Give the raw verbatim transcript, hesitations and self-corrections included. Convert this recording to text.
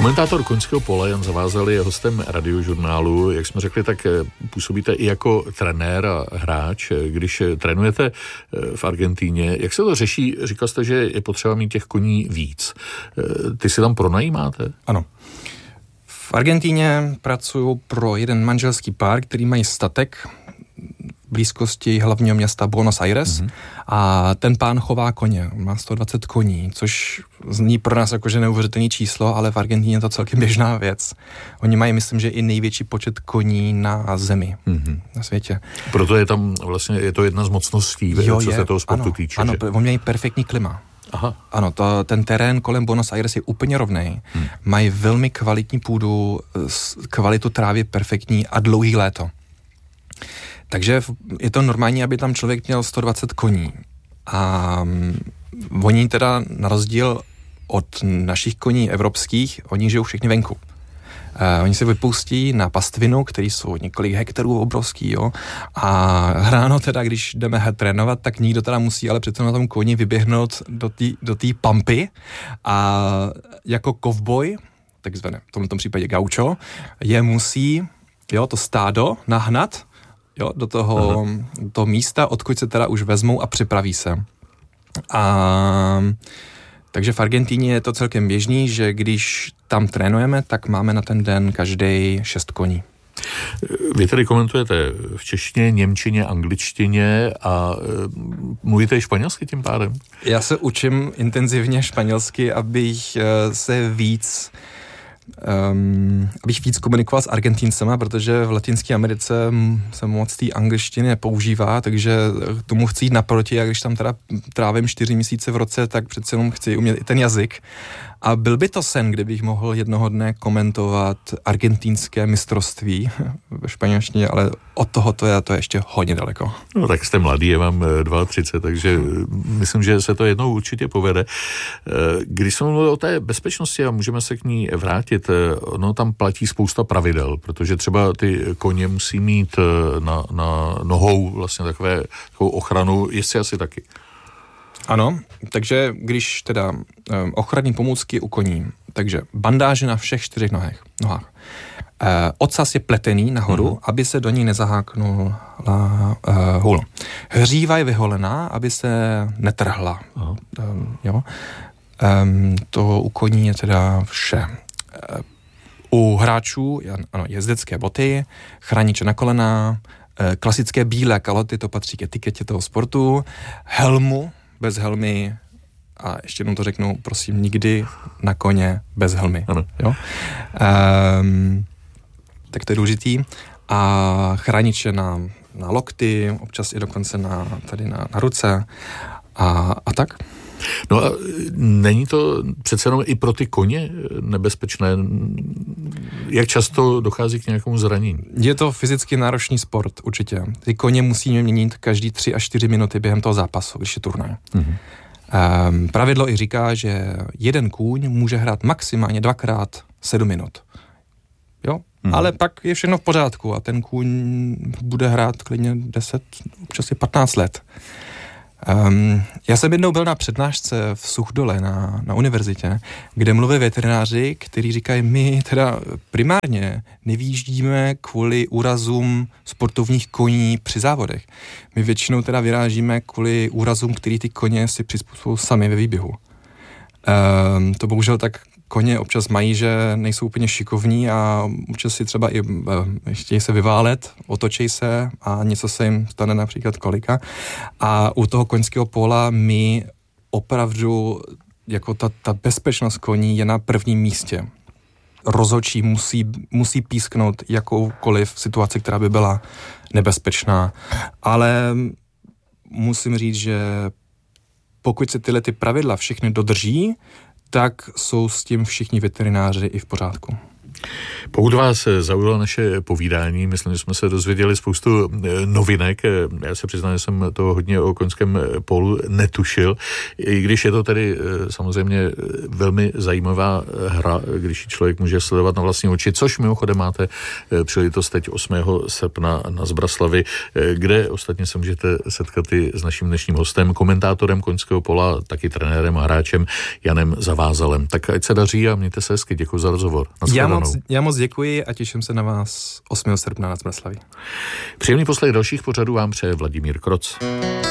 Komentátor koňského pole Jan Zavázal je hostem Radiožurnálu. Jak jsme řekli, tak působíte i jako trenér a hráč. Když trénujete v Argentíně, jak se to řeší? Říkal jste, že je potřeba mít těch koní víc. Ty si tam pronajímáte? Ano. V Argentíně pracuju pro jeden manželský pár, který mají statek v blízkosti hlavního města Buenos Aires, mm-hmm. a ten pán chová koně, má sto dvacet koní, což zní pro nás jakože neuvěřitelné číslo, ale v Argentíně je to celkem běžná věc. Oni mají, myslím, že i největší počet koní na zemi, mm-hmm. na světě. Proto je tam vlastně, je to jedna z mocností, jo, co je, se toho sportu ano, týče. Ano, že? oni mají perfektní klima. Aha. Ano, to, ten terén kolem Buenos Aires je úplně rovnej. Hmm. Mají velmi kvalitní půdu, kvalitu trávy perfektní a dlouhý léto. Takže je to normální, aby tam člověk měl sto dvacet koní. A oni teda na rozdíl od našich koní evropských, oni žijou všichni venku. Uh, oni se vypustí na pastvinu, který jsou několik hektarů obrovský, jo. A ráno teda, když jdeme trénovat, tak nikdo teda musí ale přece na tom koni vyběhnout do té do té pampy a jako kovboj, takzvané v tomto případě gaucho, je musí, jo, to stádo nahnat, jo, do toho, do toho místa, odkud se teda už vezmou a připraví se. A takže v Argentíně je to celkem běžný, že když tam trénujeme, tak máme na ten den každý šest koní. Vy tady komentujete v češtině, němčině, angličtině a mluvíte i španělsky tím pádem? Já se učím intenzivně španělsky, abych se víc Um, abych víc komunikoval s Argentíncema, protože v Latinské Americe se moc té angličtiny nepoužívá, takže tomu chci jít naproti, a když tam teda trávím čtyři měsíce v roce, tak přece jenom chci umět i ten jazyk. A byl by to sen, kdybych mohl jednoho dne komentovat argentínské mistrovství ve španělštině, ale od toho to je, to je ještě hodně daleko. No tak jste mladý, je vám třicet dva, takže myslím, že se to jednou určitě povede. Když jsme mluvili o té bezpečnosti a můžeme se k ní vrátit, no tam platí spousta pravidel, protože třeba ty koně musí mít na, na nohou vlastně takové, takovou ochranu, jestli asi taky. Ano, takže když teda um, ochranní pomůcky u koní, takže bandáže na všech čtyřech nohách. nohách. Uh, ocas je pletený nahoru, mm-hmm. aby se do ní nezaháknula uh, hůl. Hříva je vyholená, aby se netrhla. Um, jo. Um, to u koní je teda vše. Uh, u hráčů, ano, jezdecké boty, chrániče na kolena, uh, klasické bílé kaloty, to patří k etiketě toho sportu, helmu, bez helmy, a ještě jednou to řeknu, prosím, nikdy na koně bez helmy. Ano. Jo? Um, tak to je důležitý. A chrániče na, na lokty, občas i dokonce na, tady na, na ruce a, a tak. No a není to přece jenom i pro ty koně nebezpečné? Jak často dochází k nějakému zranění? Je to fyzicky náročný sport, určitě. Ty koně musíme měnit každý tři až čtyři minuty během toho zápasu, když je turnaj. Mm-hmm. Um, pravidlo i říká, že jeden kůň může hrát maximálně dvakrát sedm minut. Jo? Mm-hmm. Ale pak je všechno v pořádku a ten kůň bude hrát klidně deset, občas je patnáct let. Um, já jsem jednou byl na přednášce v Suchdole na, na univerzitě, kde mluví veterináři, kteří říkají, my teda primárně nevýjíždíme kvůli úrazům sportovních koní při závodech. My většinou teda vyrážíme kvůli úrazům, který ty koně si přizpůsobují sami ve výběhu. Um, to bohužel tak koně občas mají, že nejsou úplně šikovní a občas si třeba i uh, chtějí se vyválet, otočí se a něco se jim stane, například kolika. A u toho koňského póla my opravdu, jako ta, ta bezpečnost koní je na prvním místě. Rozhodčí musí, musí písknout jakoukoliv situaci, která by byla nebezpečná. Ale musím říct, že pokud se tyhle ty pravidla všechny dodrží, tak jsou s tím všichni veterináři i v pořádku. Pokud vás zaujalo naše povídání, myslím, že jsme se dozvěděli spoustu novinek. Já se přiznám, že jsem to hodně o koňském pólu netušil, i když je to tedy samozřejmě velmi zajímavá hra, když člověk může sledovat na vlastní oči, což mimochodem máte příležitost teď osmého srpna na Zbraslavi, kde ostatně se můžete setkat i s naším dnešním hostem, komentátorem koňského pola, taky trenérem a hráčem Janem Zavázalem. Tak ať se daří a mějte se hezky. Děkuji za rozhovor. Já moc, já moc děkuji a těším se na vás osmého srpna na Zbraslavi. Příjemný poslech dalších pořadů vám přeje Vladimír Kroc.